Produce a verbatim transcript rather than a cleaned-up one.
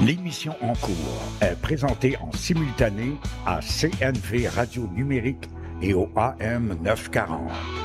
L'émission en cours est présentée en simultané à C N V Radio Numérique et au A M neuf cent quarante.